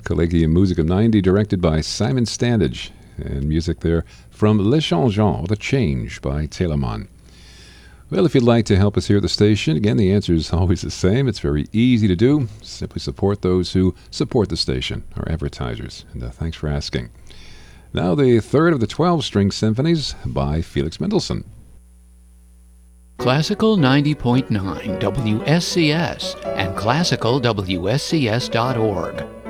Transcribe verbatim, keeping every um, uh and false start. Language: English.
Collegium Musicum ninety, directed by Simon Standage, and music there from Le Changeant, The Change by Telemann. Well, if you'd like to help us here at the station, again, the answer is always the same. It's very easy to do. Simply support those who support the station, our advertisers. And uh, thanks for asking. Now, the third of the twelve-string symphonies by Felix Mendelssohn. Classical ninety point nine W S C S and classical W S C S dot org.